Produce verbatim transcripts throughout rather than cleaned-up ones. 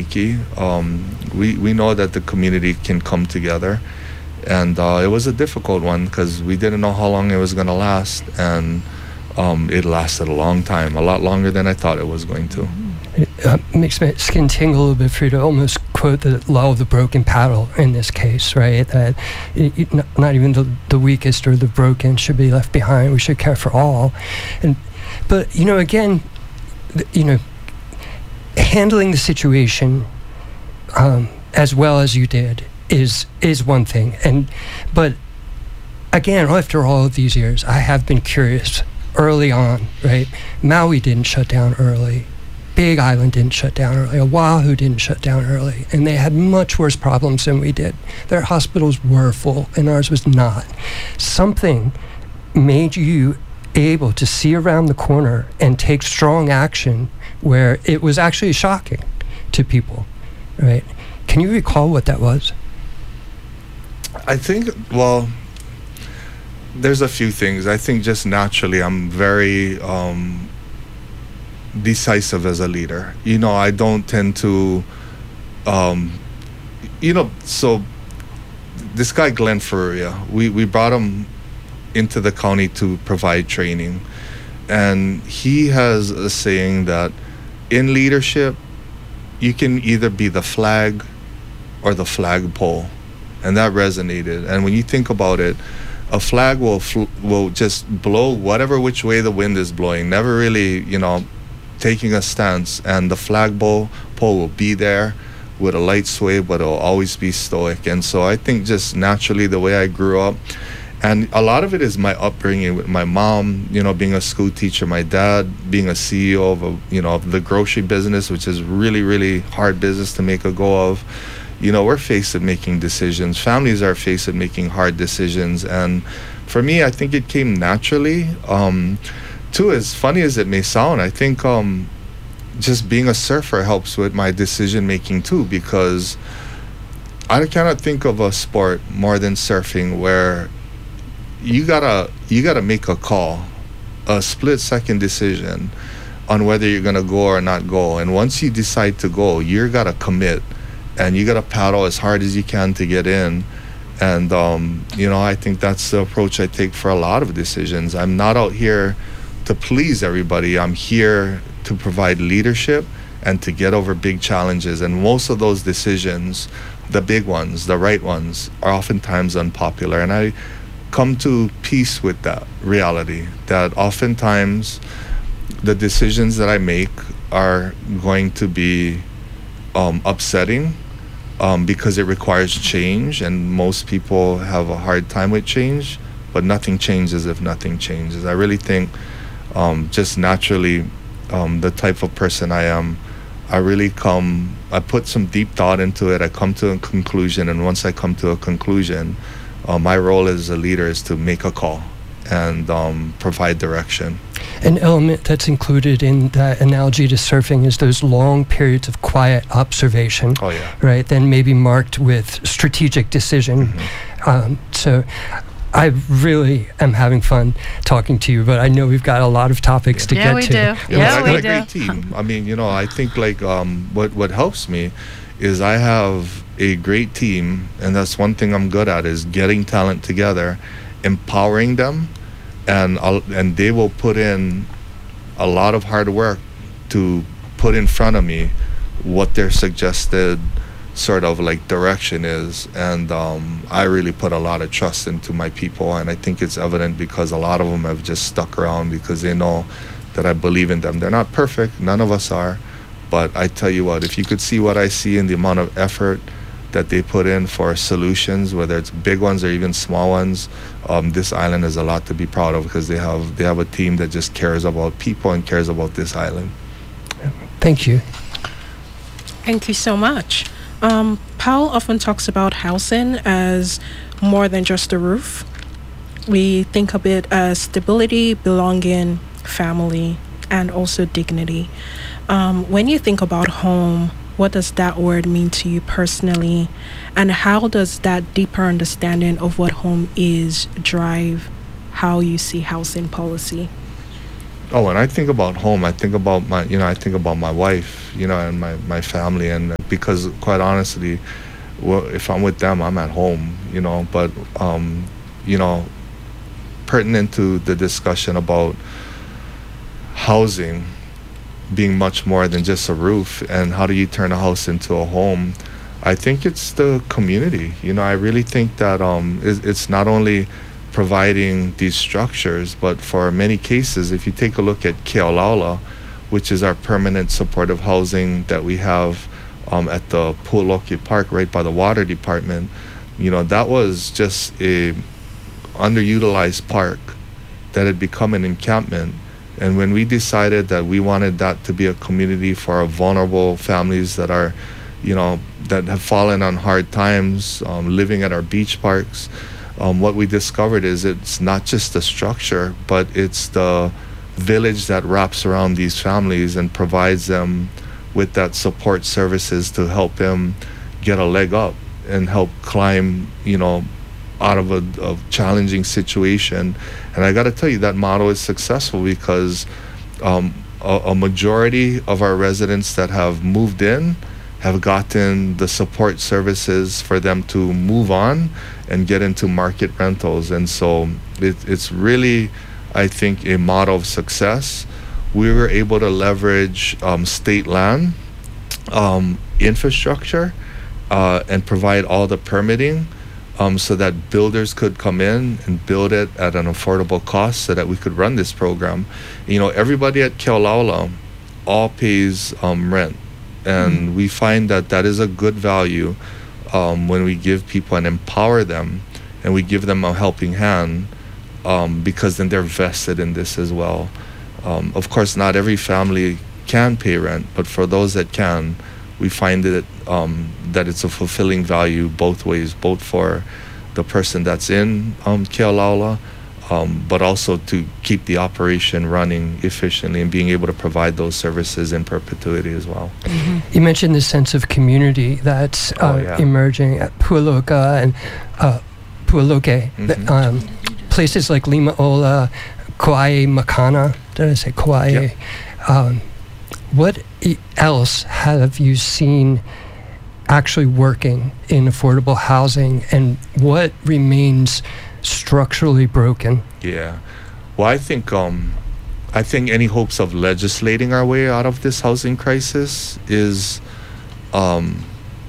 shaky. Um, we, we know that the community can come together. And uh, it was a difficult one because we didn't know how long it was going to last. And um, it lasted a long time, a lot longer than I thought it was going to. It uh, makes my skin tingle a little bit for you to almost quote the law of the broken paddle in this case, right? That it, it, not, not even the, the weakest or the broken should be left behind. We should care for all. And but, you know, again, th- you know, handling the situation um, as well as you did is is one thing. And but again, after all of these years, I have been curious early on, right? Maui didn't shut down early. Big Island didn't shut down early. Oahu didn't shut down early. And they had much worse problems than we did. Their hospitals were full, and ours was not. Something made you able to see around the corner and take strong action where it was actually shocking to people, right? Can you recall what that was? I think, well, there's a few things. I think just naturally I'm very um, decisive as a leader. You know, I don't tend to, um, you know, so this guy, Glenn Ferreira, we, we brought him into the county to provide training. And he has a saying that in leadership, you can either be the flag or the flagpole. And that resonated. And when you think about it, a flag will fl- will just blow whatever which way the wind is blowing, never really, you know, taking a stance. And the flagpole pole will be there with a light sway, but it'll always be stoic. And so I think just naturally the way I grew up, and a lot of it is my upbringing with my mom, you know, being a school teacher, my dad being a C E O of, a, you know, of the grocery business, which is really, really hard business to make a go of. You know, we're faced with making decisions. Families are faced with making hard decisions. And for me, I think it came naturally. Um, too, as funny as it may sound, I think um, just being a surfer helps with my decision making too, because I cannot think of a sport more than surfing where you gotta you gotta make a call, a split second decision on whether you're gonna go or not go. And once you decide to go, you gotta commit. And you got to paddle as hard as you can to get in. And, um, you know, I think that's the approach I take for a lot of decisions. I'm not out here to please everybody. I'm here to provide leadership and to get over big challenges. And most of those decisions, the big ones, the right ones, are oftentimes unpopular. And I come to peace with that reality, that oftentimes the decisions that I make are going to be um, upsetting. Um, because it requires change, and most people have a hard time with change, but nothing changes if nothing changes. I really think um, just naturally um, the type of person I am, I really come, I put some deep thought into it, I come to a conclusion, and once I come to a conclusion, uh, my role as a leader is to make a call and um, provide direction. An element that's included in that analogy to surfing is those long periods of quiet observation, oh, yeah. right? Then maybe marked with strategic decision. Mm-hmm. Um, so I really am having fun talking to you, but I know we've got a lot of topics yeah. to yeah, get we to. Do. Yeah, yeah, we we got do. a great team. I mean, you know, I think like um, what, what helps me is I have a great team, and that's one thing I'm good at, is getting talent together, empowering them, and I'll, and they will put in a lot of hard work to put in front of me what their suggested sort of like direction is. And um, I really put a lot of trust into my people, and I think it's evident because a lot of them have just stuck around because they know that I believe in them. They're not perfect, none of us are, but I tell you what, if you could see what I see in the amount of effort that they put in for solutions, whether it's big ones or even small ones, um, this island is a lot to be proud of, because they have they have a team that just cares about people and cares about this island. Thank you. Thank you so much. Um, Powell often talks about housing as more than just a roof. We think of it as stability, belonging, family, and also dignity. Um, when you think about home, what does that word mean to you personally? And how does that deeper understanding of what home is drive how you see housing policy? Oh, when I think about home, I think about my, you know, I think about my wife, you know, and my, my family. And because quite honestly, well, if I'm with them, I'm at home, you know. But um, you know, pertinent to the discussion about housing being much more than just a roof, and how do you turn a house into a home, I think it's the community. You know, I really think that um, it, it's not only providing these structures, but for many cases, if you take a look at Kealaula, which is our permanent supportive housing that we have um, at the Pu'uloki Park right by the water department, you know, that was just a underutilized park that had become an encampment. And when we decided that we wanted that to be a community for our vulnerable families that are, you know, that have fallen on hard times, um, living at our beach parks, um, what we discovered is it's not just the structure, but it's the village that wraps around these families and provides them with that support services to help them get a leg up and help climb, you know, out of a, a challenging situation. And I got to tell you, that model is successful because um, a, a majority of our residents that have moved in have gotten the support services for them to move on and get into market rentals. And so it, it's really, I think, a model of success. We were able to leverage um, state land, um, infrastructure, uh, and provide all the permitting um, so that builders could come in and build it at an affordable cost so that we could run this program. You know, everybody at Kealaula all pays um, rent. And we find that that is a good value um, when we give people and empower them, and we give them a helping hand, um, because then they're vested in this as well. Um, of course, not every family can pay rent, but for those that can, we find that um, that it's a fulfilling value both ways, both for the person that's in um, Kealaula, Um, but also to keep the operation running efficiently and being able to provide those services in perpetuity as well. Mm-hmm. You mentioned the sense of community that's uh, oh, yeah. emerging at Pu'uloka and uh, Pu'uloke. Mm-hmm. Um, places like Limaola, Kauai Makana. Did I say Kauai? Yep. Um, what e- else have you seen actually working in affordable housing, and what remains structurally broken? Yeah, well, I think um, I think any hopes of legislating our way out of this housing crisis is um,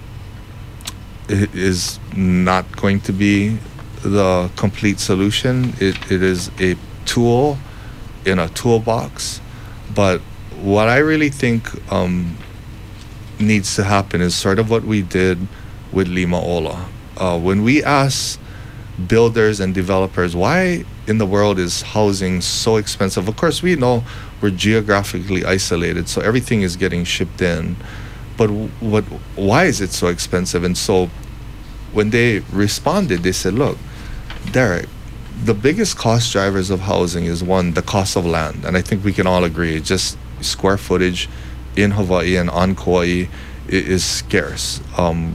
it is not going to be the complete solution. It it is a tool in a toolbox, but what I really think um, needs to happen is sort of what we did with Limaola. Uh, when we asked builders and developers, why in the world is housing so expensive? Of course, we know we're geographically isolated, so everything is getting shipped in. But what? Why is it so expensive? And so when they responded, they said, look, Derek, the biggest cost drivers of housing is, one, the cost of land. And I think we can all agree, just square footage in Hawaii and on Kauai is scarce. Um,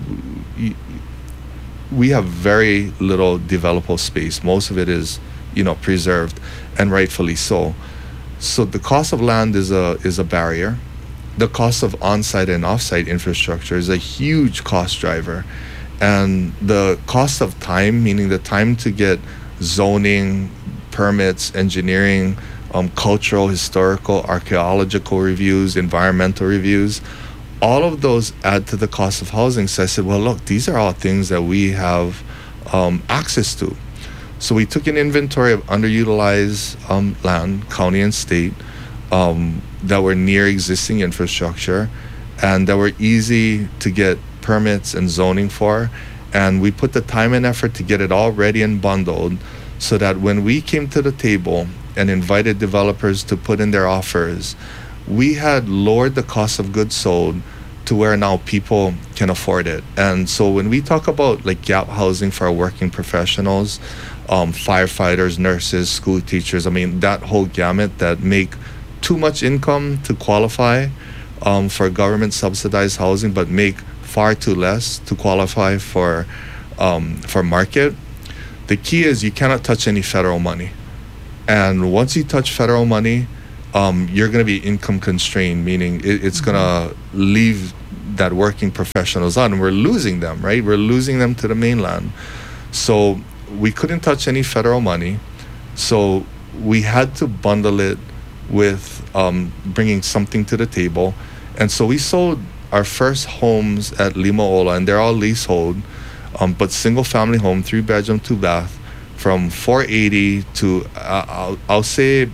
we have very little developable space. Most of it is, you know, preserved, and rightfully so. So the cost of land is a is a barrier. The cost of on-site and off-site infrastructure is a huge cost driver. And the cost of time, meaning the time to get zoning, permits, engineering, um, cultural, historical, archaeological reviews, environmental reviews, all of those add to the cost of housing. So I said, well, look, these are all things that we have um, access to. So we took an inventory of underutilized um, land, county and state, um, that were near existing infrastructure and that were easy to get permits and zoning for. And we put the time and effort to get it all ready and bundled so that when we came to the table and invited developers to put in their offers, we had lowered the cost of goods sold to where now people can afford it. And so when we talk about like gap housing for our working professionals, um, firefighters, nurses, school teachers, I mean, that whole gamut that make too much income to qualify um, for government subsidized housing, but make far too less to qualify for um, for market. The key is you cannot touch any federal money. And once you touch federal money, um, you're going to be income constrained, meaning it, it's going to leave that working professionals on, and we're losing them, right? We're losing them to the mainland. So we couldn't touch any federal money. So we had to bundle it with um, bringing something to the table. And so we sold our first homes at Lima Ola, and they're all leasehold, um, but single family home, three bedroom, two bath, from four eighty to, uh, I'll, I'll say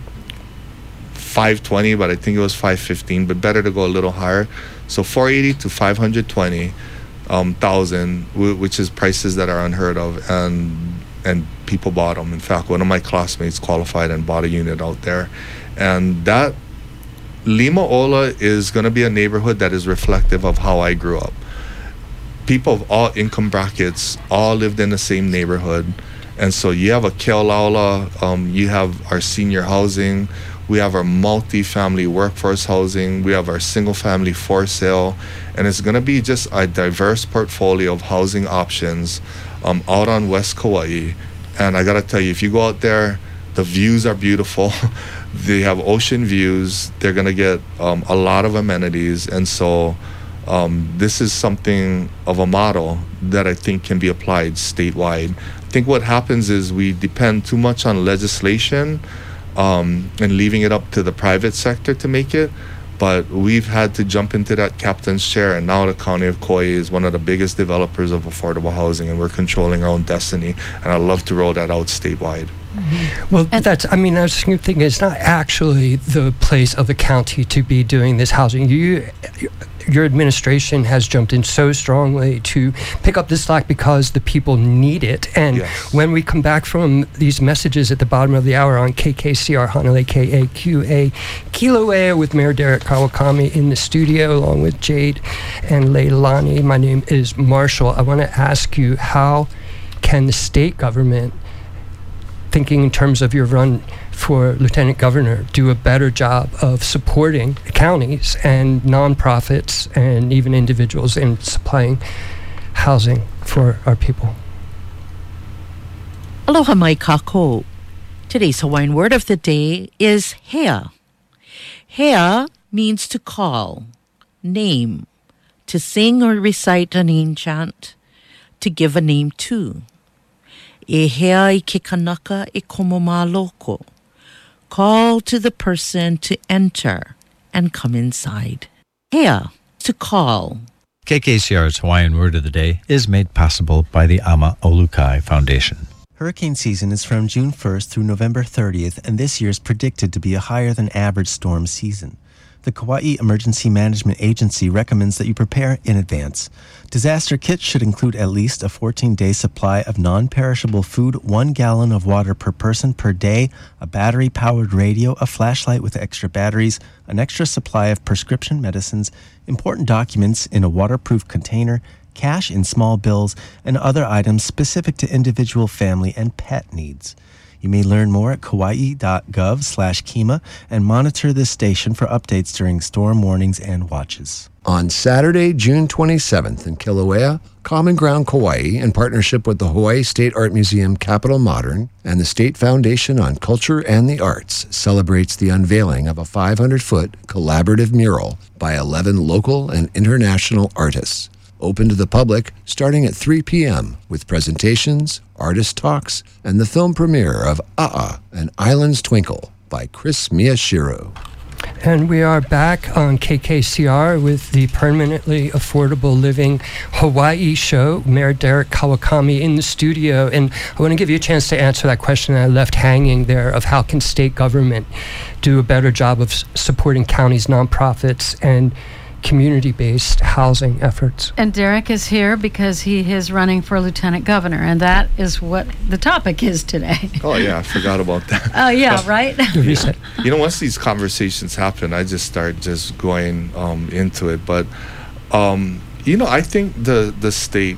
five twenty, but I think it was five fifteen, but better to go a little higher. So four eighty to five twenty um, thousand, w- which is prices that are unheard of, and and people bought them. In fact, one of my classmates qualified and bought a unit out there. And that Lima Ola is going to be a neighborhood that is reflective of how I grew up. People of all income brackets all lived in the same neighborhood. And so you have a Kealaula, um, you have our senior housing, we have our multi-family workforce housing, we have our single-family for sale, and it's going to be just a diverse portfolio of housing options um, out on West Kauai. And I got to tell you, if you go out there, the views are beautiful. They have ocean views. They're going to get um, a lot of amenities. And so um, this is something of a model that I think can be applied statewide. I think what happens is we depend too much on legislation um, and leaving it up to the private sector to make it. But we've had to jump into that captain's chair, and now the County of Kauai is one of the biggest developers of affordable housing, and we're controlling our own destiny. And I'd love to roll that out statewide. Mm-hmm. Well, and that's, I mean, I was thinking it's not actually the place of the county to be doing this housing. You, your administration has jumped in so strongly to pick up this slack because the people need it. And yes. When we come back from these messages at the bottom of the hour on K K C R Hanalei K A Q A Kilauea with Mayor Derek Kawakami in the studio along with Jade and Leilani. My name is Marshall. I want to ask you, how can the state government, thinking in terms of your run for lieutenant governor, do a better job of supporting counties and nonprofits and even individuals in supplying housing for our people? Aloha mai kako. Today's Hawaiian word of the day is hea. Hea means to call, name, to sing or recite a name chant, to give a name to. E hea I ke kanaka e komo māloko. Call to the person to enter and come inside. Hea, to call. K K C R's Hawaiian Word of the Day is made possible by the Ama Olukai Foundation. Hurricane season is from June first through November thirtieth, and this year is predicted to be a higher than average storm season. The Kauai Emergency Management Agency recommends that you prepare in advance. Disaster kits should include at least a fourteen-day supply of non-perishable food, one gallon of water per person per day, a battery-powered radio, a flashlight with extra batteries, an extra supply of prescription medicines, important documents in a waterproof container, cash in small bills, and other items specific to individual family and pet needs. You may learn more at kauai.gov slash Kima and monitor this station for updates during storm warnings and watches. On Saturday, June twenty-seventh in Kilauea, Common Ground Kauai, in partnership with the Hawaii State Art Museum Capitol Modern and the State Foundation on Culture and the Arts, celebrates the unveiling of a five hundred foot collaborative mural by eleven local and international artists. Open to the public starting at three p.m. with presentations, artist talks, and the film premiere of Ah-Ah, An Island's Twinkle by Chris Miyashiro. And we are back on K K C R with the Permanently Affordable Living Hawaii show. Mayor Derek Kawakami in the studio. And I want to give you a chance to answer that question I left hanging there of how can state government do a better job of s- supporting counties, nonprofits, and community-based housing efforts. And Derek is here because he is running for lieutenant governor, and that is what the topic is today. Oh, yeah, I forgot about that. Oh, uh, yeah, right? Yeah. You know, once these conversations happen, I just start just going um, into it. But, um, you know, I think the, the state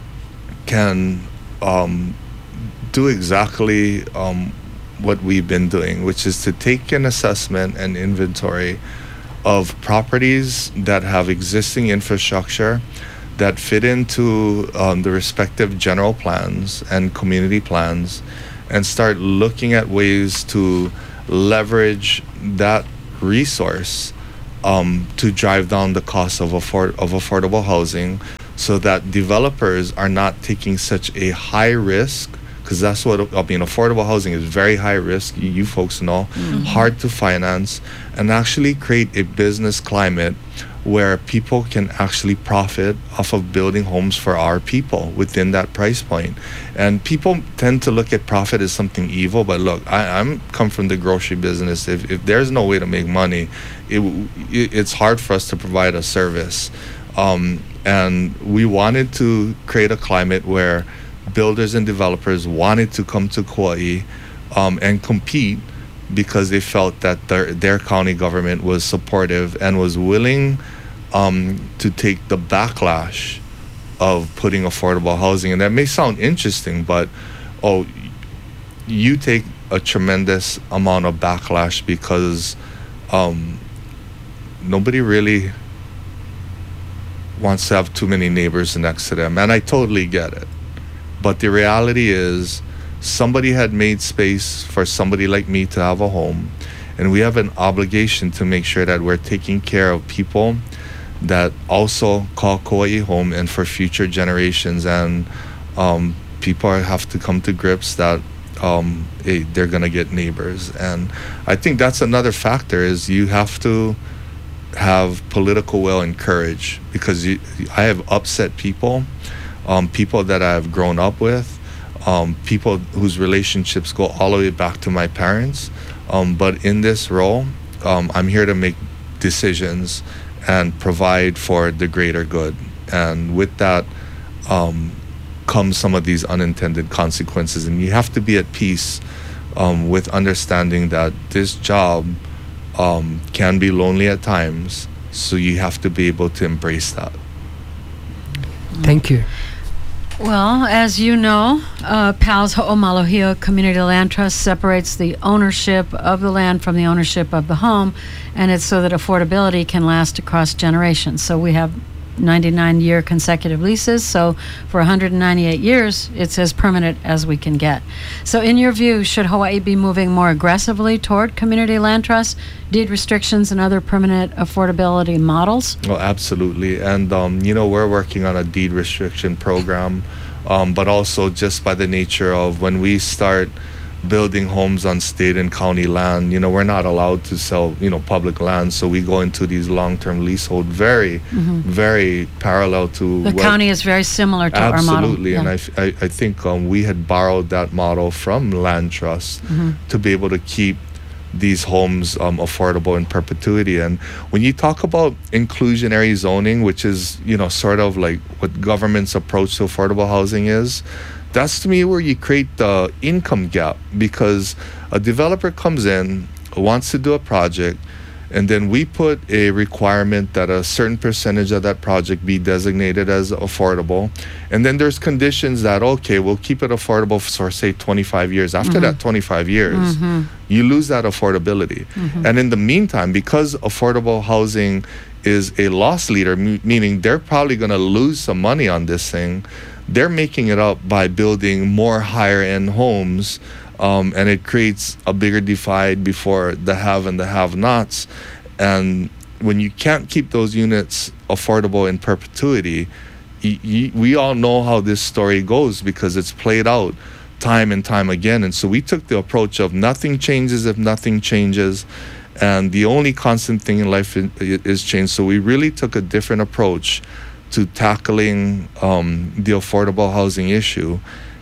can um, do exactly um, what we've been doing, which is to take an assessment and inventory of properties that have existing infrastructure that fit into um, the respective general plans and community plans, and start looking at ways to leverage that resource um, to drive down the cost of afford of affordable housing, so that developers are not taking such a high risk, because that's what I mean. Affordable housing is very high risk. You, you folks know, mm-hmm. hard to finance, and actually create a business climate where people can actually profit off of building homes for our people within that price point. And people tend to look at profit as something evil, but look, I, I'm come from the grocery business. If, if there's no way to make money, it, it it's hard for us to provide a service. Um, and we wanted to create a climate where builders and developers wanted to come to Kauai um, and compete, because they felt that their, their county government was supportive and was willing um, to take the backlash of putting affordable housing. And that may sound interesting, but oh, you take a tremendous amount of backlash because um, nobody really wants to have too many neighbors next to them. And I totally get it. But the reality is, somebody had made space for somebody like me to have a home, and we have an obligation to make sure that we're taking care of people that also call Kauai home, and for future generations. And um, people have to come to grips that um, hey, they're gonna get neighbors. And I think that's another factor, is you have to have political will and courage, because you, I have upset people, um, people that I've grown up with, Um, people whose relationships go all the way back to my parents. Um, but in this role, um, I'm here to make decisions and provide for the greater good. And with that um, comes some of these unintended consequences. And you have to be at peace um, with understanding that this job um, can be lonely at times. So you have to be able to embrace that. Thank you. Well, as you know, uh, P A L's Ho'omalohia Community Land Trust separates the ownership of the land from the ownership of the home, and it's so that affordability can last across generations. So we have ninety-nine year consecutive leases, so for one hundred ninety-eight years, it's as permanent as we can get. So in your view, should Hawaii be moving more aggressively toward community land trusts, deed restrictions, and other permanent affordability models? Well, absolutely. And, um, you know, we're working on a deed restriction program, um, but also just by the nature of when we start building homes on state and county land, you know, we're not allowed to sell, you know, public land. So we go into these long-term leasehold, very, mm-hmm. very parallel to the what, county is very similar to our model. Absolutely. Yeah. And I, I, I think um, we had borrowed that model from land trusts mm-hmm. to be able to keep these homes um, affordable in perpetuity. And when you talk about inclusionary zoning, which is, you know, sort of like what government's approach to affordable housing is, that's to me where you create the income gap, because a developer comes in, wants to do a project, and then we put a requirement that a certain percentage of that project be designated as affordable. And then there's conditions that, okay, we'll keep it affordable for, say, twenty-five years. After mm-hmm. that twenty-five years, mm-hmm. you lose that affordability. Mm-hmm. And in the meantime, because affordable housing is a loss leader, m- meaning they're probably going to lose some money on this thing, they're making it up by building more higher-end homes, um, and it creates a bigger divide before the have and the have-nots. And when you can't keep those units affordable in perpetuity, y- y- we all know how this story goes, because it's played out time and time again. And so we took the approach of nothing changes if nothing changes, and the only constant thing in life is, is change. So we really took a different approach to tackling um, the affordable housing issue.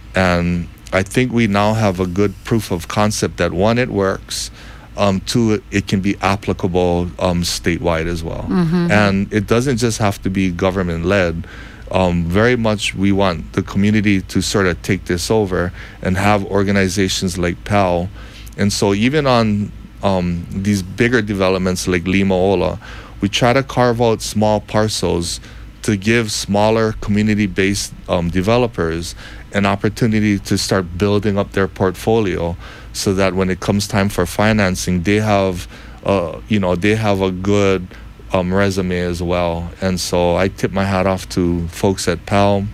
And I think we now have a good proof of concept that, one, it works, um, two, it can be applicable um, statewide as well. Mm-hmm. And it doesn't just have to be government-led. Um, very much we want the community to sort of take this over and have organizations like P A L. And so even on um, these bigger developments like Limaola, we try to carve out small parcels to give smaller community-based um, developers an opportunity to start building up their portfolio, so that when it comes time for financing, they have, uh, you know, they have a good um, resume as well. And so I tip my hat off to folks at P A L,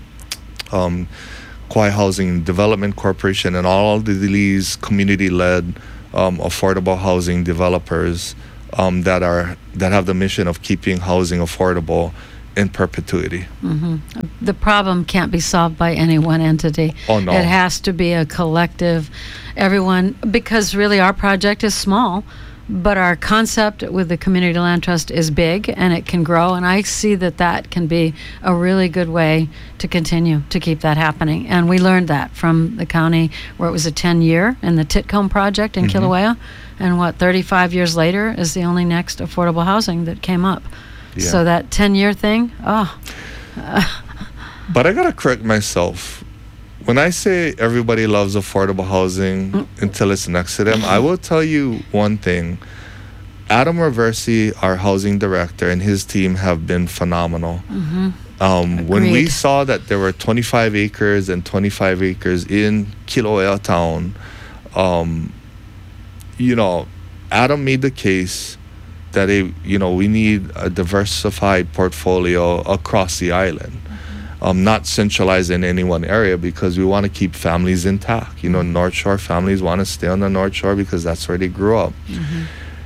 um, Kauai Housing Development Corporation, and all of these community-led um, affordable housing developers um, that are that have the mission of keeping housing affordable in perpetuity. Mm-hmm. The problem can't be solved by any one entity. Oh, no. It has to be a collective, everyone, because really our project is small, but our concept with the Community Land Trust is big and it can grow, and I see that that can be a really good way to continue to keep that happening. And we learned that from the county, where it was a ten-year in the Titcomb project in mm-hmm. Kilauea, and what, thirty-five years later is the only next affordable housing that came up. Yeah. So that ten-year thing, oh. Uh. But I gotta correct myself. When I say everybody loves affordable housing mm. until it's next to them, I will tell you one thing. Adam Reversi, our housing director, and his team have been phenomenal. Mm-hmm. Um, when we saw that there were twenty-five acres and twenty-five acres in Kilauea town, um, you know, Adam made the case that it, you know, we need a diversified portfolio across the island. Um, not centralized in any one area, because we want to keep families intact. You know, North Shore families want to stay on the North Shore because that's where they grew up. Mm-hmm.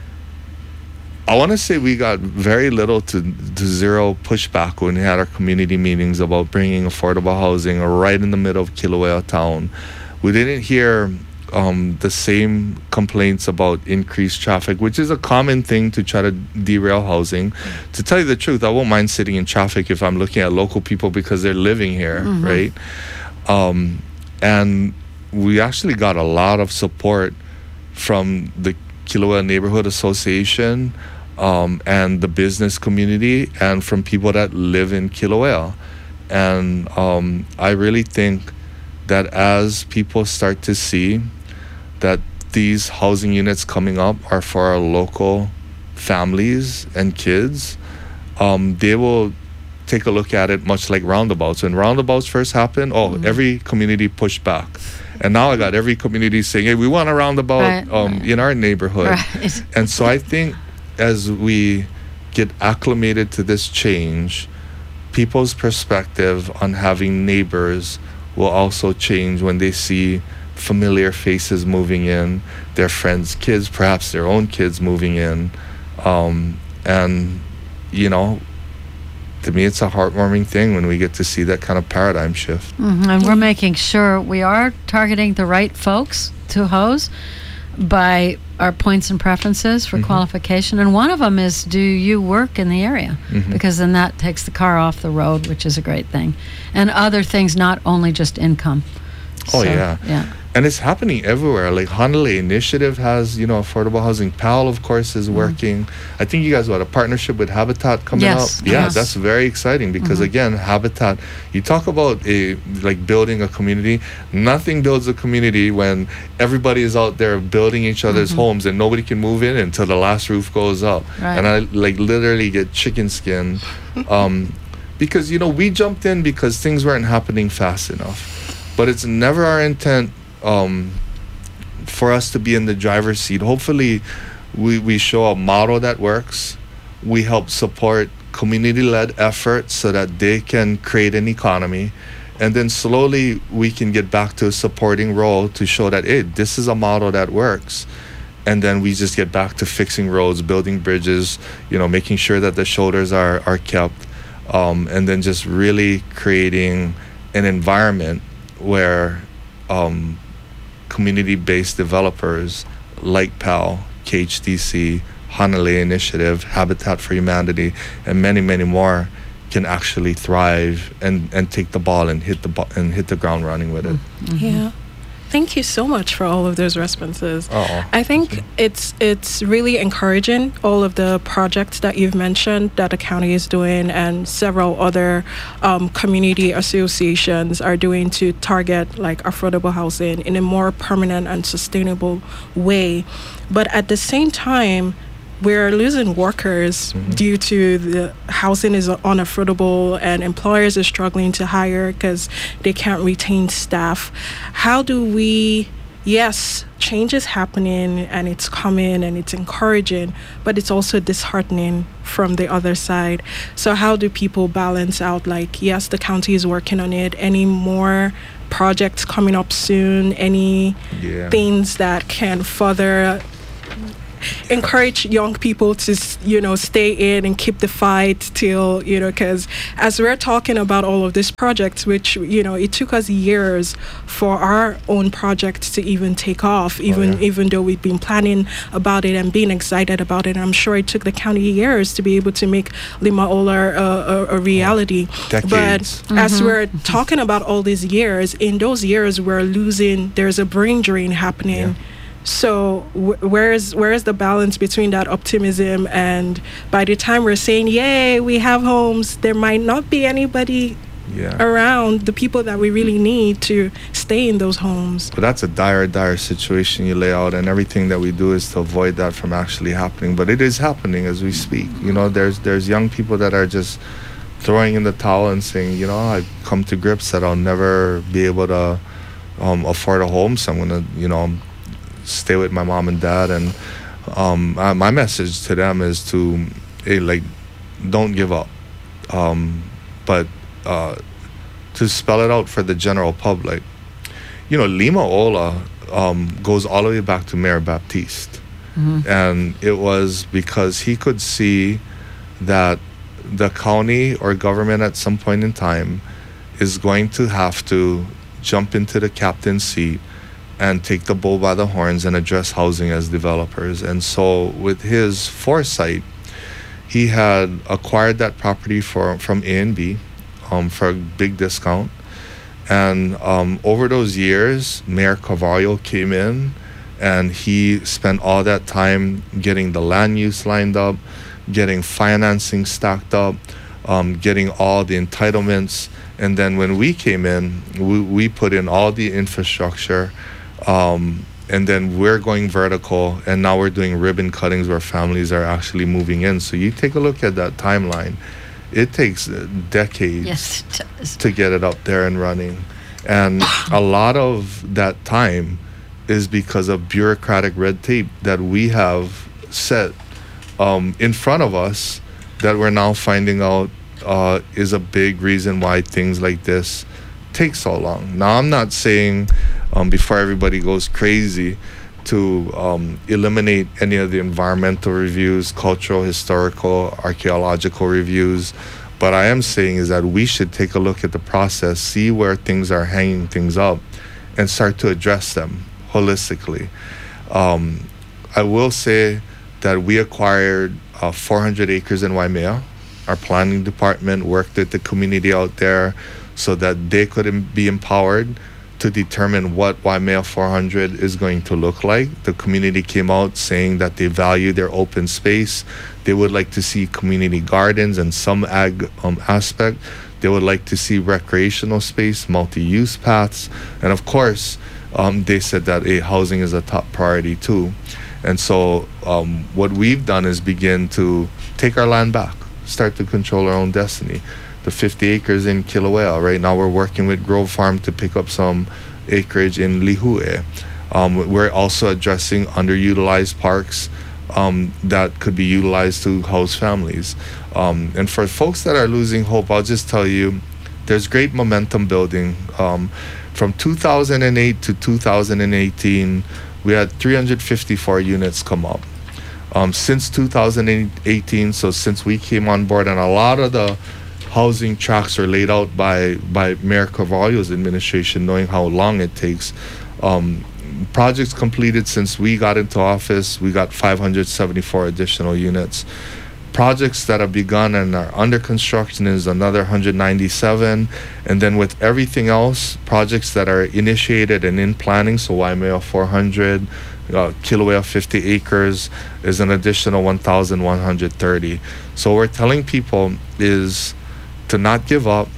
I want to say we got very little to, to zero pushback when we had our community meetings about bringing affordable housing right in the middle of Kilauea town. We didn't hear um, the same complaints about increased traffic, which is a common thing to try to derail housing. Mm-hmm. To tell you the truth, I won't mind sitting in traffic if I'm looking at local people because they're living here, mm-hmm. right? Um, and we actually got a lot of support from the Kilauea Neighborhood Association um, and the business community, and from people that live in Kilauea. And um, I really think that as people start to see that these housing units coming up are for our local families and kids, um, they will take a look at it much like roundabouts. When roundabouts first happened, oh, mm-hmm. every community pushed back. And now I got every community saying, hey, we want a roundabout right, um, right. in our neighborhood. Right. And so I think as we get acclimated to this change, people's perspective on having neighbors will also change when they see familiar faces moving in, their friends' kids, perhaps their own kids moving in. Um, and, you know, to me, it's a heartwarming thing when we get to see that kind of paradigm shift. Mm-hmm. And we're making sure we are targeting the right folks to house by our points and preferences for mm-hmm. qualification. And one of them is, do you work in the area? Mm-hmm. Because then that takes the car off the road, which is a great thing. And other things, not only just income. Oh, so, yeah. Yeah. And it's happening everywhere. Like Honolulu Initiative has, you know, affordable housing. P A L, of course, is mm-hmm. working. I think you guys got a partnership with Habitat coming yes, up. Yeah, yes. that's very exciting because, mm-hmm. again, Habitat, you talk about a like building a community. Nothing builds a community when everybody is out there building each other's mm-hmm. homes and nobody can move in until the last roof goes up. Right. And I like literally get chicken skin um, because, you know, we jumped in because things weren't happening fast enough. But it's never our intent Um, for us to be in the driver's seat. Hopefully we, we show a model that works. We help support community-led efforts so that they can create an economy. And then slowly we can get back to a supporting role to show that, hey, this is a model that works. And then we just get back to fixing roads, building bridges, you know, making sure that the shoulders are, are kept. Um, and then just really creating an environment where um, community-based developers like P A L, K H D C, Honolulu Initiative, Habitat for Humanity, and many, many more can actually thrive and, and take the ball and hit the bo- and hit the ground running with it. Mm-hmm. Yeah. Thank you so much for all of those responses. Oh, I think it's it's really encouraging, all of the projects that you've mentioned that the county is doing and several other um, community associations are doing to target like affordable housing in a more permanent and sustainable way. But at the same time, we're losing workers mm-hmm. due to the housing is unaffordable and employers are struggling to hire because they can't retain staff. How do we, yes, change is happening and it's coming and it's encouraging, but it's also disheartening from the other side. So how do people balance out, like, yes, the county is working on it, any more projects coming up soon, any yeah. things that can further encourage young people to, s- you know, stay in and keep the fight till, you know, because as we're talking about all of these projects, which, you know, it took us years for our own project to even take off, even yeah. even though we've been planning about it and being excited about it. I'm sure it took the county years to be able to make Lima Ola a, a, a reality. Decades. But as we're talking about all these years, in those years, we're losing, there's a brain drain happening. Yeah. So wh- where's where's the balance between that optimism and by the time we're saying, yay, we have homes, there might not be anybody Yeah. around, the people that we really need to stay in those homes. But that's a dire, dire situation you lay out, and everything that we do is to avoid that from actually happening. But it is happening as we speak. You know, there's there's young people that are just throwing in the towel and saying, you know, I've come to grips that I'll never be able to um, afford a home, so I'm gonna, you know, stay with my mom and dad. And um, uh, my message to them is to, hey, like, don't give up. Um, but uh, to spell it out for the general public, you know, Lima Ola um, goes all the way back to Mayor Baptiste. Mm-hmm. And it was because he could see that the county or government at some point in time is going to have to jump into the captain's seat and take the bull by the horns and address housing as developers. And so with his foresight, he had acquired that property for from A and B um, for a big discount. And um, over those years, Mayor Carvalho came in and he spent all that time getting the land use lined up, getting financing stacked up, um, getting all the entitlements. And then when we came in, we, we put in all the infrastructure. Um, and then we're going vertical, and now we're doing ribbon cuttings where families are actually moving in. So you take a look at that timeline. It takes decades Yes, it does. to get it up there and running. And a lot of that time is because of bureaucratic red tape that we have set um, in front of us that we're now finding out uh, is a big reason why things like this take so long. Now, I'm not saying um, before everybody goes crazy to um, eliminate any of the environmental reviews, cultural, historical, archaeological reviews. But I am saying is that we should take a look at the process, see where things are hanging things up, and start to address them holistically. Um, I will say that we acquired uh, four hundred acres in Waimea. Our planning department worked with the community out there so that they could em- be empowered to determine what Waimea four hundred is going to look like. The community came out saying that they value their open space. They would like to see community gardens and some ag um, aspect. They would like to see recreational space, multi-use paths. And of course, um, they said that hey, housing is a top priority too. And so um, what we've done is begin to take our land back, start to control our own destiny. The fifty acres in Kilauea. Right now we're working with Grove Farm to pick up some acreage in Lihue. Um, we're also addressing underutilized parks um, that could be utilized to house families. Um, and for folks that are losing hope, I'll just tell you, there's great momentum building. Um, from two thousand eight to two thousand eighteen, we had three hundred fifty-four units come up. Um, since two thousand eighteen, so since we came on board, and a lot of the housing tracks are laid out by, by Mayor Carvalho's administration, knowing how long it takes. Um, projects completed since we got into office, we got five hundred seventy-four additional units. Projects that have begun and are under construction is another one hundred ninety-seven. And then with everything else, projects that are initiated and in planning, so Waimea four hundred, uh, Kilauea fifty acres is an additional one thousand one hundred thirty. So what we're telling people is to not give up,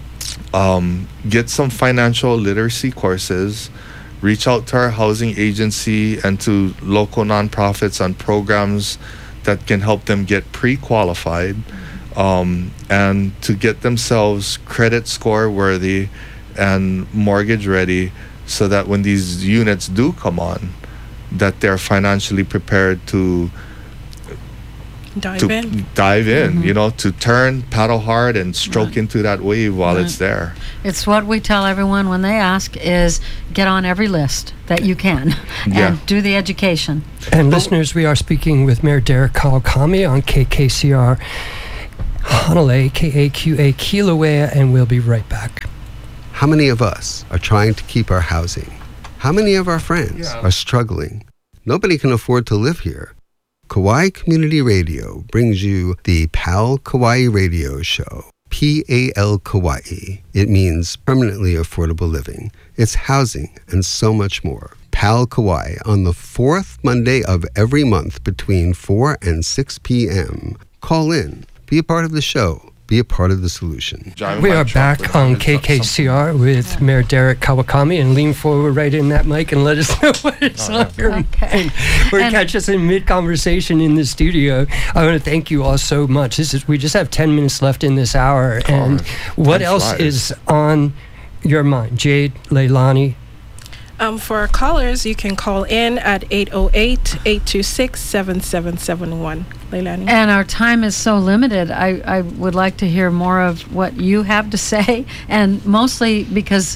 um, get some financial literacy courses, reach out to our housing agency and to local nonprofits on programs that can help them get pre-qualified, um, and to get themselves credit score worthy and mortgage ready so that when these units do come on, that they're financially prepared to Dive to in. dive in, Mm-hmm. you know, to turn, paddle hard, and stroke Right. into that wave while Right. it's there. It's what we tell everyone when they ask is get on every list that you can and Yeah. do the education. And listeners, we are speaking with Mayor Derek Kawakami on K K C R Hanalei, K A Q A Kilauea, and we'll be right back. How many of us are trying to keep our housing? How many of our friends Yeah. are struggling? Nobody can afford to live here. Kauai Community Radio brings you the PAL Kauai Radio Show. P A L Kauai. It means permanently affordable living. It's housing and so much more. PAL Kauai on the fourth Monday of every month between four and six p.m. Call in. Be a part of the show. Be a part of the solution. Driving We my are truck back with on it's K some- K C R with Mayor Derek Kawakami, and lean forward right in that mic and let us know what is on your Okay. mind. Or And- catch us in mid-conversation in the studio. I want to thank you all so much. This is we just have ten minutes left in this hour, and what time else flies. is on your mind? Jade, Leilani? Um, for our callers, you can call in at eight oh eight, eight two six, seven seven seven one. Leilani. And our time is so limited. I, I would like to hear more of what you have to say, and mostly because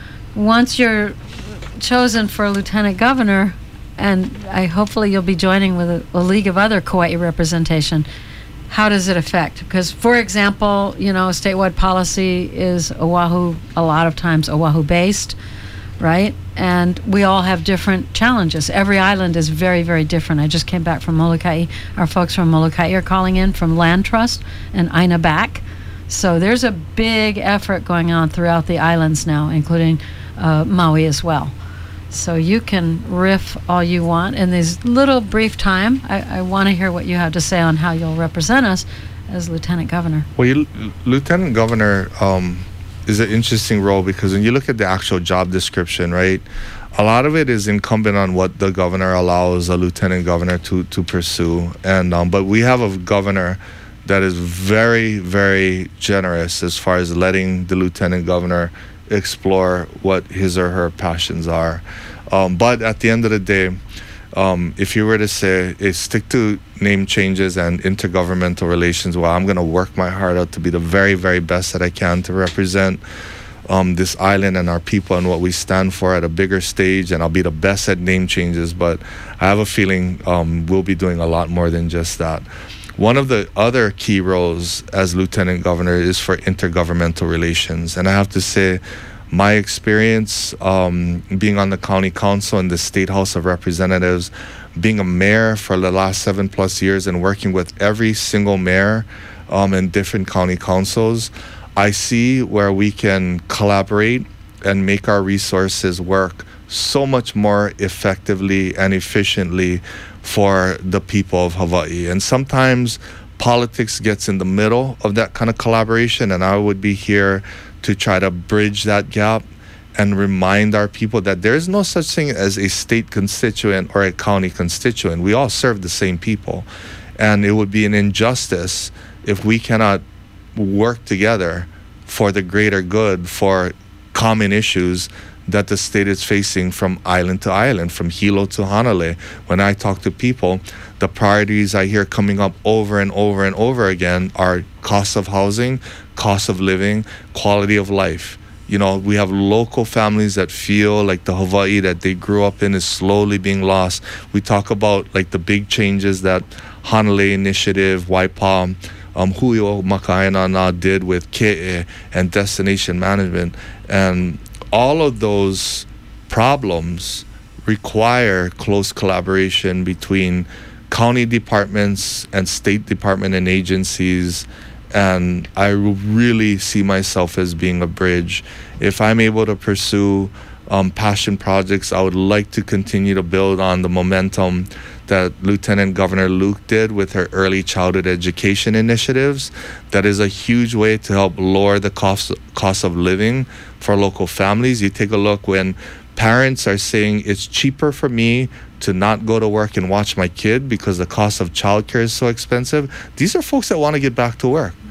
once you're chosen for lieutenant governor, and I hopefully you'll be joining with a, a league of other Kauai representation, how does it affect? Because, for example, you know, statewide policy is Oahu, a lot of times Oahu-based, right? And we all have different challenges. Every island is very, very different. I just came back from Molokai. Our folks from Molokai are calling in from Land Trust and Aina back. So there's a big effort going on throughout the islands now, including uh, Maui as well. So you can riff all you want in this little brief time. I, I want to hear what you have to say on how you'll represent us as Lieutenant Governor. Well, you, Lieutenant Governor um, is an interesting role because when you look at the actual job description, right, a lot of it is incumbent on what the governor allows a lieutenant governor to, to pursue. And um, but we have a governor that is very, very generous as far as letting the lieutenant governor explore what his or her passions are. Um, but at the end of the day, um, if you were to say, hey, stick to name changes and intergovernmental relations, well, I'm going to work my heart out to be the very, very best that I can to represent um, this island and our people and what we stand for at a bigger stage, and I'll be the best at name changes. But I have a feeling um, we'll be doing a lot more than just that. One of the other key roles as lieutenant governor is for intergovernmental relations. And I have to say, my experience um, being on the county council and the State House of Representatives, being a mayor for the last seven plus years and working with every single mayor um, in different county councils, I see where we can collaborate and make our resources work so much more effectively and efficiently for the people of Hawaii. And sometimes politics gets in the middle of that kind of collaboration, and I would be here to try to bridge that gap and remind our people that there's no such thing as a state constituent or a county constituent. We all serve the same people, and it would be an injustice if we cannot work together for the greater good, for common issues that the state is facing from island to island, from Hilo to Hanalei. When I talk to people, the priorities I hear coming up over and over and over again are cost of housing, cost of living, quality of life. You know, we have local families that feel like the Hawaii that they grew up in is slowly being lost. We talk about like the big changes that Hanalei Initiative, Waipa, um, Huio Makainana did with Ke'e and destination management. And all of those problems require close collaboration between county departments and state department and agencies. And I really see myself as being a bridge. If I'm able to pursue um, passion projects, I would like to continue to build on the momentum that Lieutenant Governor Luke did with her early childhood education initiatives. That is a huge way to help lower the cost, cost of living for local families. You take a look when parents are saying it's cheaper for me to not go to work and watch my kid because the cost of childcare is so expensive. These are folks that want to get back to work.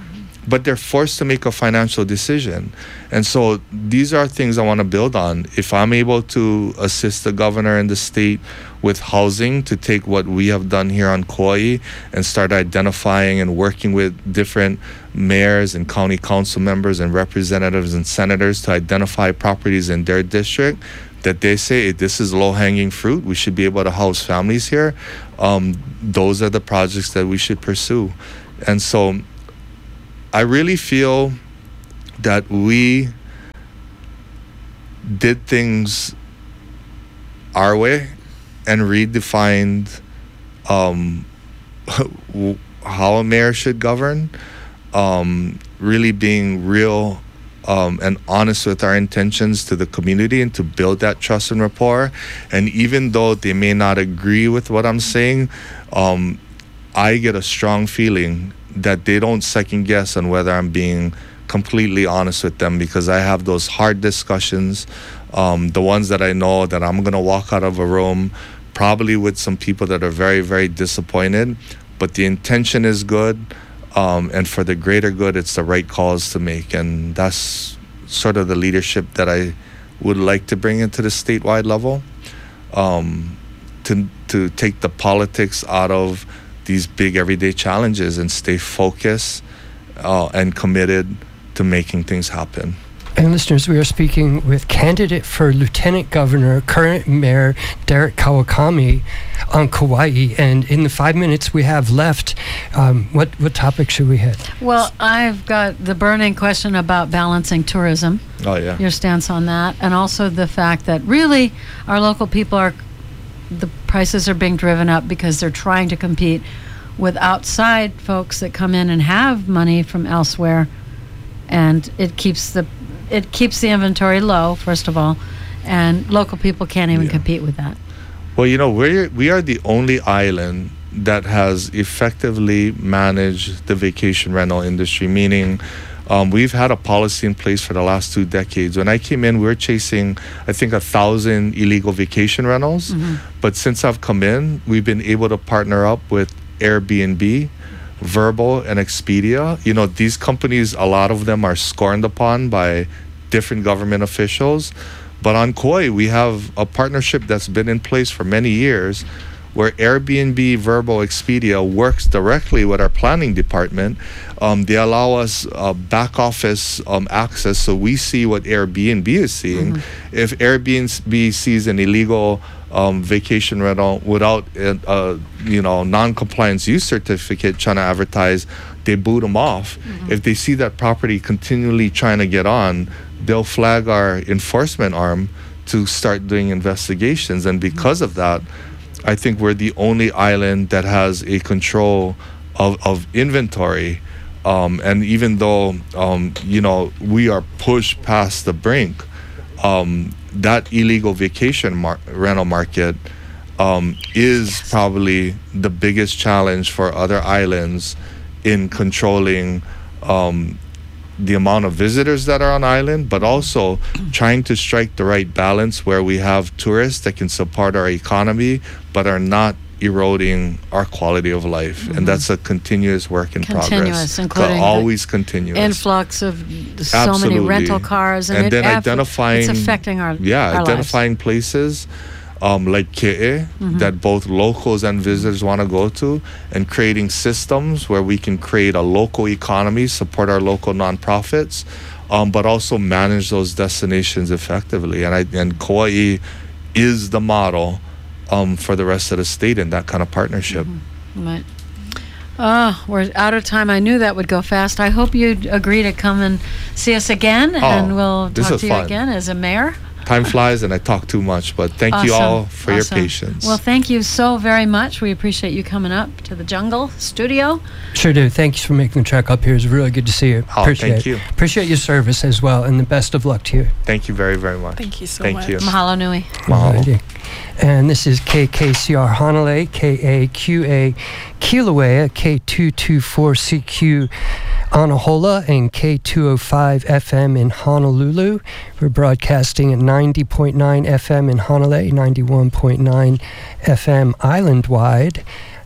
but they're forced to make a financial decision. And so these are things I want to build on. If I'm able to assist the governor and the state with housing, to take what we have done here on Kauai and start identifying and working with different mayors and county council members and representatives and senators to identify properties in their district that they say, this is low-hanging fruit, we should be able to house families here, um, those are the projects that we should pursue. And so I really feel that we did things our way and redefined um, how a mayor should govern, um, really being real um, and honest with our intentions to the community and to build that trust and rapport. And even though they may not agree with what I'm saying, um, I get a strong feeling that they don't second guess on whether I'm being completely honest with them, because I have those hard discussions, um, the ones that I know that I'm going to walk out of a room probably with some people that are very, very disappointed, but the intention is good, um, and for the greater good, it's the right calls to make. And that's sort of the leadership that I would like to bring into the statewide level, um, to to take the politics out of these big everyday challenges and stay focused uh, and committed to making things happen. And listeners, we are speaking with candidate for Lieutenant Governor, current Mayor Derek Kawakami on Kauai. And in the five minutes we have left, um, what, what topic should we hit? Well, I've got the burning question about balancing tourism. Oh, yeah. Your stance on that. And also the fact that really our local people are, the prices are being driven up because they're trying to compete with outside folks that come in and have money from elsewhere. And it keeps the it keeps the inventory low, first of all, and local people can't even Yeah. compete with that. Well, you know, we're, we are the only island that has effectively managed the vacation rental industry, meaning um, we've had a policy in place for the last two decades. When I came in, we were chasing, I think, a thousand illegal vacation rentals. Mm-hmm. But since I've come in, we've been able to partner up with Airbnb, Vrbo, and Expedia. You know, these companies, a lot of them are scorned upon by different government officials. But on Kauai, we have a partnership that's been in place for many years where Airbnb, Vrbo, Expedia works directly with our planning department. Um, they allow us uh, back office um, access, so we see what Airbnb is seeing. Mm-hmm. If Airbnb sees an illegal um, vacation rental without a, a you know non-compliance use certificate trying to advertise, they boot them off. Mm-hmm. If they see that property continually trying to get on, they'll flag our enforcement arm to start doing investigations. And because mm-hmm. of that, I think we're the only island that has a control of, of inventory. Um, and even though, um, you know, we are pushed past the brink, um, that illegal vacation mar- rental market um, is yes. probably the biggest challenge for other islands in controlling um, the amount of visitors that are on island, but also trying to strike the right balance where we have tourists that can support our economy but are not eroding our quality of life. Mm-hmm. And that's a continuous work in continuous, progress. Including always continuous. Influx of so Absolutely. many rental cars, and, and it then aff- identifying it's affecting our yeah our identifying lives. places um, like Ke'e mm-hmm. that both locals and visitors want to go to, and creating systems where we can create a local economy, support our local nonprofits, um, but also manage those destinations effectively. And I and Kauai is the model um, for the rest of the state in that kind of partnership. Mm-hmm. Right. Oh, we're out of time. I knew that would go fast. I hope you'd agree to come and see us again, oh, and we'll talk to you fun. again as a mayor. Time flies and I talk too much, but thank awesome. you all for awesome. your patience. Well, thank you so very much. We appreciate you coming up to the Jungle Studio. Sure do. Thanks for making the trek up here. It's really good to see you. Oh, appreciate thank it. you. Appreciate your service as well, and the best of luck to you. Thank you very, very much. Thank you so thank much. You. Mahalo nui. Mahalo. Alrighty. And this is K K C R Hanalei, K A Q A Kilauea, K two twenty-four C Q Anahola, and K two oh five F M in Honolulu. We're broadcasting at ninety point nine F M in Hanalei, ninety-one point nine F M island-wide.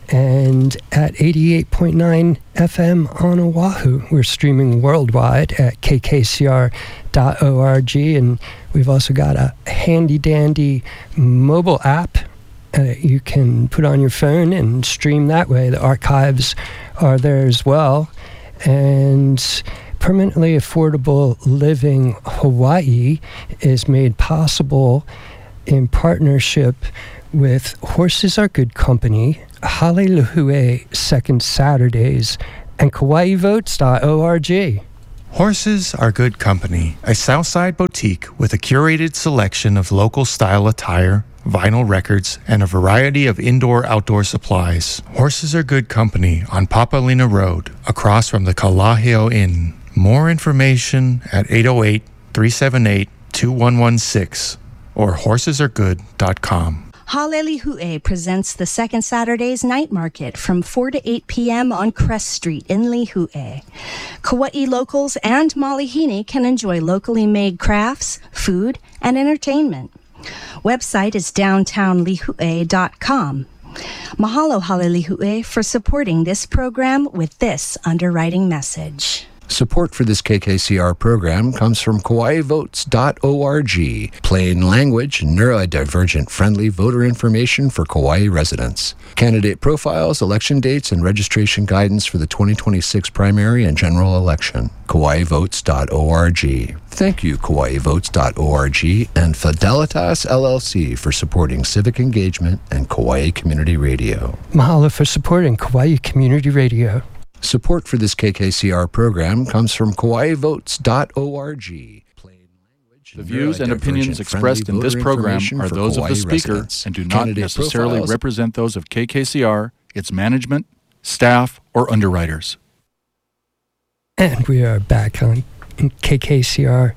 and at eighty-eight point nine F M on Oahu. We're streaming worldwide at k k c r dot org, and we've also got a handy-dandy mobile app uh, you can put on your phone and stream that way. The archives are there as well. And Permanently Affordable Living Hawaii is made possible in partnership with Horses Are Good Company, Haleluhue Second Saturdays, and Kauai Votes dot org. Horses Are Good Company, a Southside boutique with a curated selection of local style attire, vinyl records, and a variety of indoor-outdoor supplies. Horses Are Good Company on Papalina Road, across from the Kalaheo Inn. More information at eight oh eight, three seven eight, two one one six or horses are good dot com. Haleluhue presents the Second Saturdays Night Market from four to eight p.m. on Crest Street in Lihue. Kauai locals and Malihini can enjoy locally made crafts, food, and entertainment. Website is downtown lihue dot com. Mahalo Haleluhue for supporting this program with this underwriting message. Support for this K K C R program comes from Kauai Votes dot org, plain language, neurodivergent friendly voter information for Kauai residents. Candidate profiles, election dates, and registration guidance for the twenty twenty-six primary and general election. Kauai Votes dot org. Thank you, Kauai Votes dot org and Fidelitas L L C for supporting civic engagement and Kauai Community Radio. Mahalo for supporting Kauai Community Radio. Support for this K K C R program comes from Kauai Votes dot org. The views and opinions expressed in this program are those of the speaker and do not necessarily represent those of K K C R, its management, staff, or underwriters. And we are back on K K C R,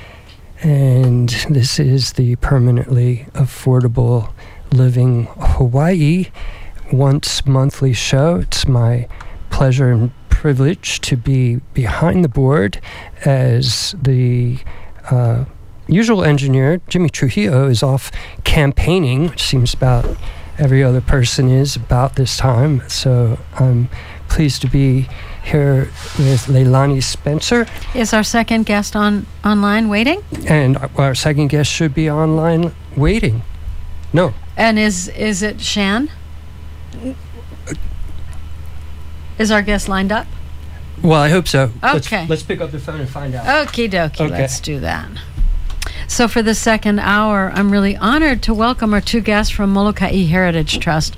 and this is the Permanently Affordable Living Hawaii once monthly show. It's my pleasure and privilege to be behind the board as the uh, usual engineer. Jimmy Trujillo is off campaigning, which seems about every other person is about this time. So I'm pleased to be here with Leilani Spencer. Is our second guest on online waiting? And our second guest should be online waiting. No. And is is it Shan? Is our guest lined up? Well, I hope so. Okay. Let's, let's pick up the phone and find out. Okie dokie, Okay. Let's do that. So for the second hour, I'm really honored to welcome our two guests from Molokai Heritage Trust.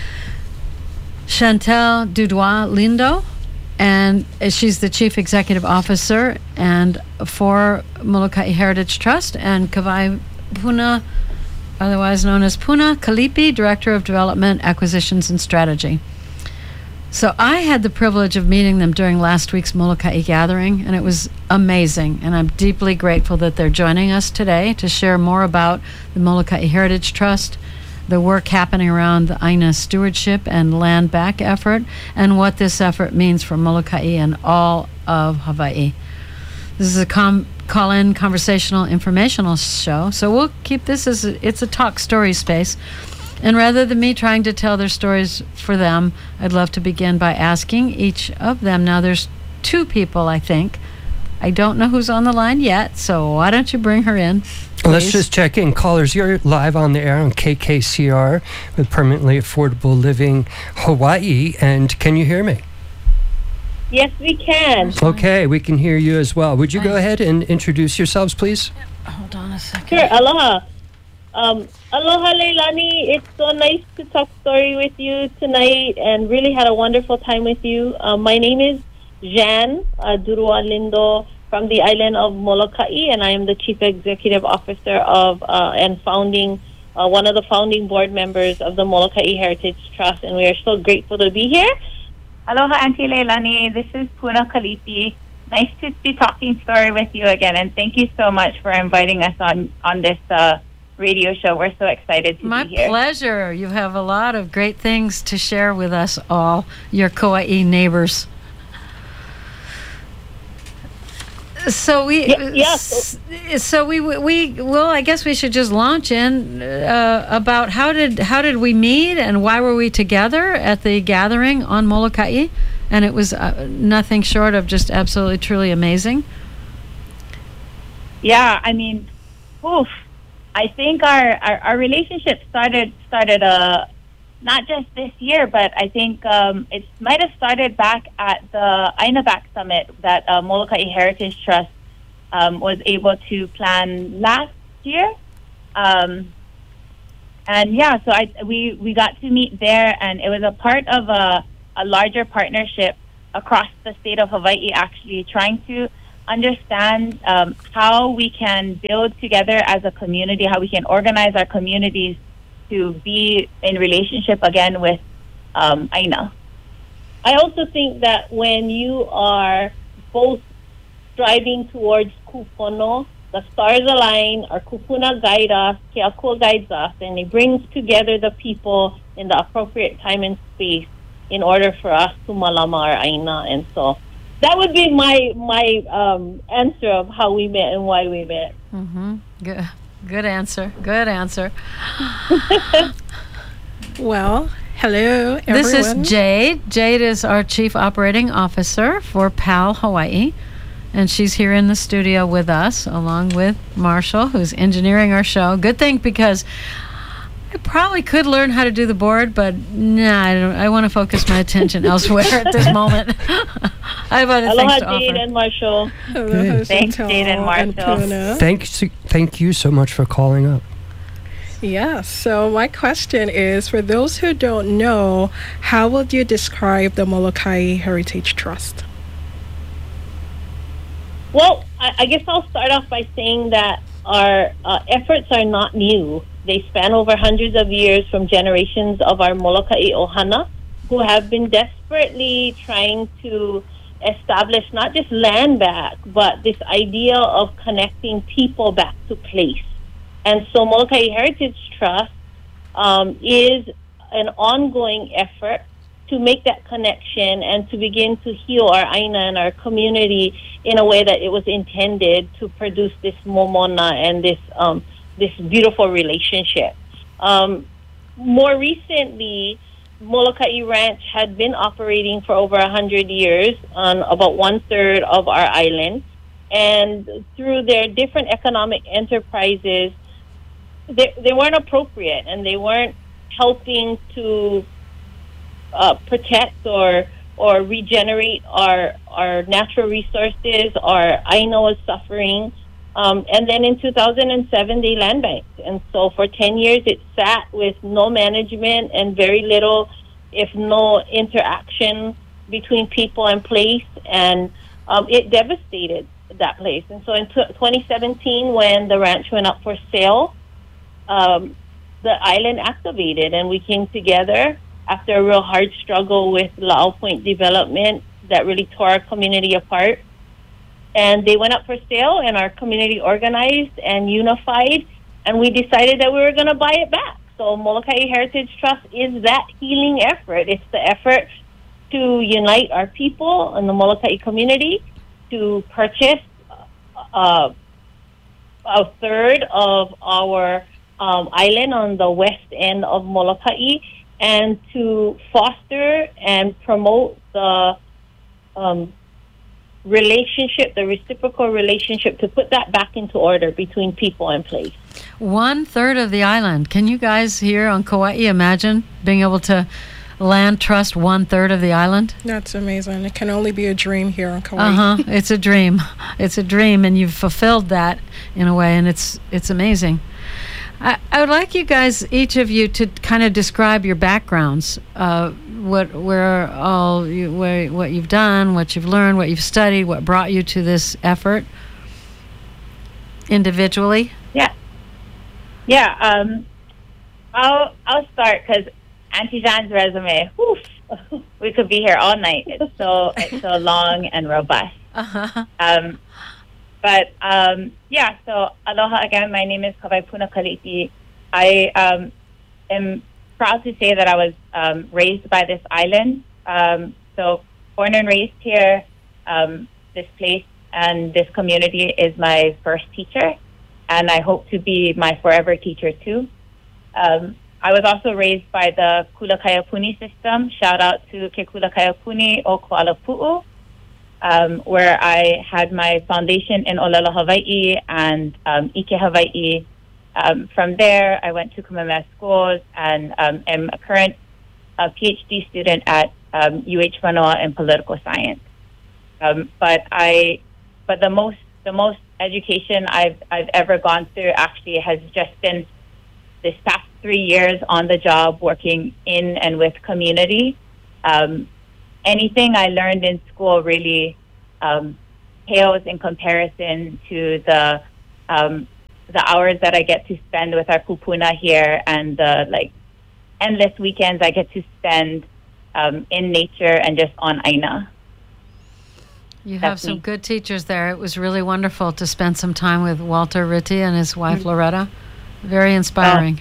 Chantel Dudois Lindo, and she's the Chief Executive Officer and for Molokai Heritage Trust, and Kawai Puna, otherwise known as Puna Kalipi, Director of Development, Acquisitions, and Strategy. So I had the privilege of meeting them during last week's Molokai gathering, and it was amazing. And I'm deeply grateful that they're joining us today to share more about the Molokai Heritage Trust, the work happening around the Aina stewardship and land back effort, and what this effort means for Molokai and all of Hawaii. This is a com- call-in conversational informational show, so we'll keep this as a, it's a talk story space. And rather than me trying to tell their stories for them, I'd love to begin by asking each of them. Now, there's two people, I think. I don't know who's on the line yet, so why don't you bring her in, please? Let's just check in. Callers, you're live on the air on K K C R with Permanently Affordable Living Hawaii, and can you hear me? Yes, we can. Okay, we can hear you as well. Would you go ahead and introduce yourselves, please? Hold on a second. Sure, aloha. Um, aloha, Leilani. It's so nice to talk story with you tonight and really had a wonderful time with you. Um, my name is Jan uh, Durua Lindo from the island of Molokai, and I am the Chief Executive Officer of uh, and founding, uh, one of the founding board members of the Molokai Heritage Trust, and we are so grateful to be here. Aloha, Auntie Leilani. This is Puna Kalipi. Nice to be talking story with you again, and thank you so much for inviting us on, on this uh, radio show. We're so excited to My be here. My pleasure. You have a lot of great things to share with us all, your Kauai neighbors. So we, Yeah, yeah, s- so we, we, well, I guess we should just launch in uh, about how did how did we meet and why were we together at the gathering on Molokai, and it was uh, nothing short of just absolutely truly amazing. Yeah, I mean, oof. I think our, our, our relationship started started uh not just this year, but I think um, it might have started back at the Ainabak Summit that uh, Molokai Heritage Trust um, was able to plan last year. Um, and yeah, so I, we, we got to meet there, and it was a part of a, a larger partnership across the state of Hawaii, actually trying to understand um, how we can build together as a community, how we can organize our communities to be in relationship again with um, Aina. I also think that when you are both striving towards kupono, the stars align, our kupuna guide us, Keakua guides us, and it brings together the people in the appropriate time and space in order for us to malama our Aina. And so that would be my my um, answer of how we met and why we met. Mm-hmm. Good. Good answer. Good answer. Well, hello, everyone. This is Jade. Jade is our Chief Operating Officer for PAL Hawaii, and she's here in the studio with us, along with Marshall, who's engineering our show. Good thing, because I probably could learn how to do the board, but nah, I don't. I want to focus my attention elsewhere at this moment. I have other Aloha, things to Jade offer. and Marshall. Aloha, Thanks, Chantal Jade and Marshall. Puna. Thanks, thank you so much for calling up. Yeah, so my question is, for those who don't know, how would you describe the Molokai Heritage Trust? Well, I, I guess I'll start off by saying that our uh, efforts are not new. They span over hundreds of years from generations of our Molokai Ohana, who have been desperately trying to establish not just land back, but this idea of connecting people back to place. And so Molokai Heritage Trust um, is an ongoing effort to make that connection and to begin to heal our Aina and our community in a way that it was intended to produce this momona and this um, this beautiful relationship. Um, more recently, Molokai Ranch had been operating for over one hundred years on about one-third of our island. And through their different economic enterprises, they, they weren't appropriate, and they weren't helping to uh, protect or or regenerate our, our natural resources. Our Aina was suffering. Um, and then in two thousand seven, they land banked. And so for ten years, it sat with no management and very little, if no interaction between people and place. And um, it devastated that place. And so in t- twenty seventeen, when the ranch went up for sale, um, the island activated, and we came together after a real hard struggle with La'au Point development that really tore our community apart. And they went up for sale, and our community organized and unified, and we decided that we were going to buy it back. So Molokai Heritage Trust is that healing effort. It's the effort to unite our people and the Molokai community to purchase uh, a third of our um, island on the west end of Molokai, and to foster and promote the um, relationship, the reciprocal relationship, to put that back into order between people and place. One third of the island. Can you guys here on Kauai imagine being able to land trust one third of the island? That's amazing. It can only be a dream here on Kauai. Uh huh. It's a dream. It's a dream, and you've fulfilled that in a way, and it's it's amazing. I, I would like you guys, each of you, to kind of describe your backgrounds. Uh, what where all you, where, what you've done, what you've learned, what you've studied, what brought you to this effort individually. Yeah, yeah. Um, I'll I'll start because Auntie Jean's resume. Whew, we could be here all night. It's so it's so long and robust. Uh-huh. Um, but um, yeah. So aloha again. My name is Kawai Puna Kalipi. I um, am proud to say that I was um, raised by this island. Um, so born and raised here. Um, this place and this community is my first teacher, and I hope to be my forever teacher too. Um, I was also raised by the Kula Kaiapuni system. Shout out to Ke Kula Kaiapuni o Kualapu'u, um, where I had my foundation in Olelo, Hawaii, and um, Ike, Hawaii. Um, from there, I went to Kamehameha Schools and um, am a current uh, PhD student at um, U H Manoa in political science. Um, but I, but the most the most education I've I've ever gone through actually has just been this past three years on the job, working in and with community. Um, anything I learned in school really um, pales in comparison to the um, the hours that I get to spend with our kupuna here, and the like endless weekends I get to spend um, in nature and just on Aina. You have some good teachers there. It was really wonderful to spend some time with Walter Ritti and his wife mm-hmm. Loretta. Very inspiring. Uh,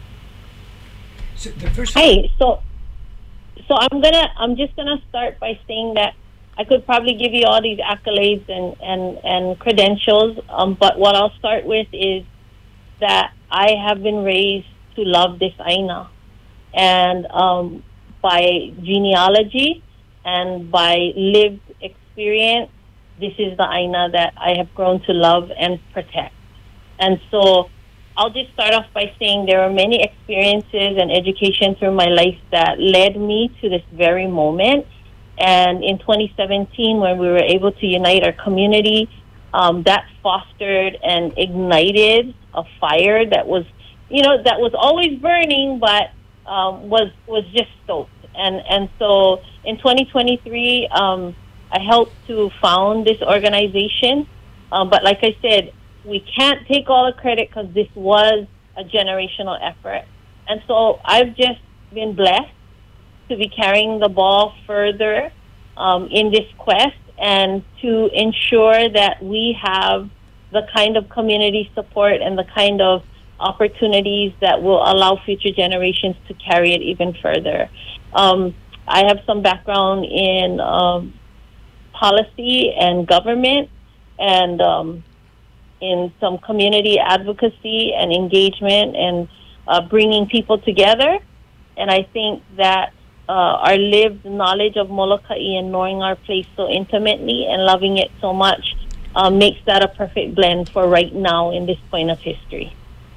so hey, so so I'm gonna I'm just gonna start by saying that I could probably give you all these accolades and and and credentials, um, but what I'll start with is that I have been raised to love this Aina, and um, by genealogy and by lived experience, this is the Aina that I have grown to love and protect. And so I'll just start off by saying there are many experiences and education through my life that led me to this very moment. And in twenty seventeen, when we were able to unite our community, um, that fostered and ignited a fire that was, you know, that was always burning, but um, was was just stoked. And and so in twenty twenty-three, um, I helped to found this organization. Um, but like I said, we can't take all the credit because this was a generational effort. And so I've just been blessed to be carrying the ball further um, in this quest, and to ensure that we have the kind of community support and the kind of opportunities that will allow future generations to carry it even further. Um, I have some background in um, policy and government, and um, in some community advocacy and engagement, and uh, bringing people together. And I think that uh, our lived knowledge of Molokai and knowing our place so intimately and loving it so much uh, makes that a perfect blend for right now in this point of history.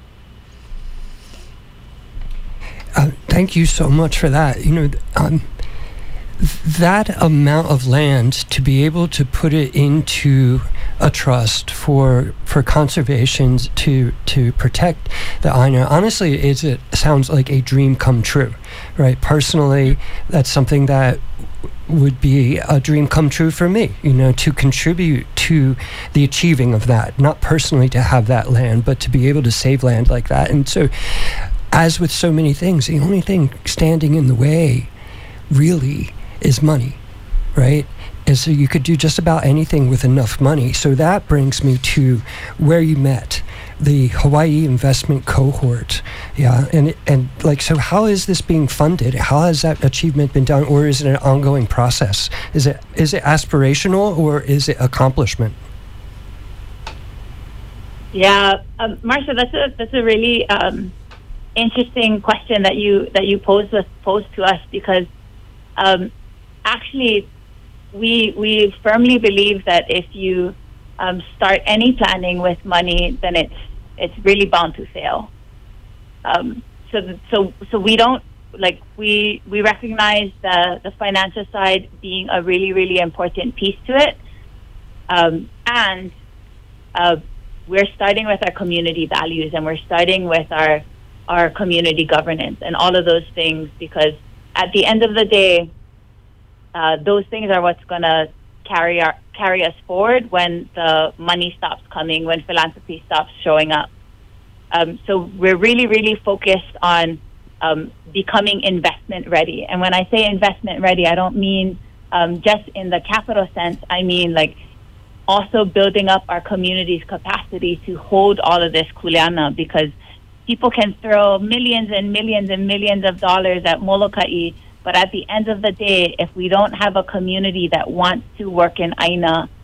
Uh, thank you so much for that. You know, um, that amount of land, to be able to put it into a trust for for conservation to to protect the Aina, honestly, is it sounds like a dream come true, right? Personally, that's something that would be a dream come true for me, you know, to contribute to the achieving of that, not personally to have that land, but to be able to save land like that. And so, as with so many things, the only thing standing in the way really is money, right? And so you could do just about anything with enough money. So that brings me to where you met, the Hawaii Investment Cohort. Yeah, and and like, so how is this being funded? How has that achievement been done, or is it an ongoing process? Is it is it aspirational, or is it accomplishment? Yeah, um, Marsha, that's a that's a really um, interesting question that you that you posed with, posed to us, because um, actually, we we firmly believe that if you um, start any planning with money, then it's it's really bound to fail. Um, so th- so so we don't like we we recognize the the financial side being a really really important piece to it, um, and uh, we're starting with our community values, and we're starting with our our community governance and all of those things, because at the end of the day, Uh, those things are what's going to carry our carry us forward when the money stops coming, when philanthropy stops showing up. Um, so we're really, really focused on um, becoming investment ready. And when I say investment ready, I don't mean um, just in the capital sense. I mean like also building up our community's capacity to hold all of this kuleana, because people can throw millions and millions and millions of dollars at Molokai, but at the end of the day, if we don't have a community that wants to work in Aina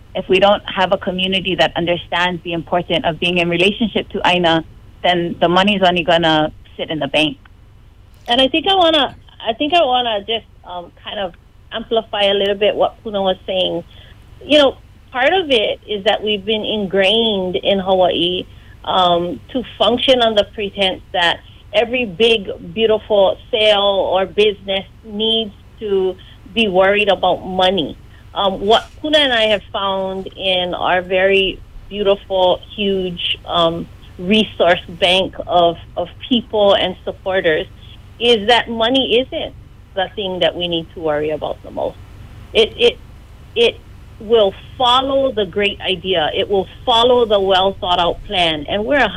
if we don't have a community that understands the importance of being in relationship to Aina, then the money's only gonna sit in the bank. And I think I wanna, I think I wanna just um, kind of amplify a little bit what Puna was saying. You know, part of it is that we've been ingrained in Hawaii um, to function on the pretense that every big, beautiful sale or business needs to be worried about money. Um, what Puna and I have found in our very beautiful, huge um, resource bank of, of people and supporters is that money isn't the thing that we need to worry about the most. It, it, it will follow the great idea. It will follow the well thought out plan. And we're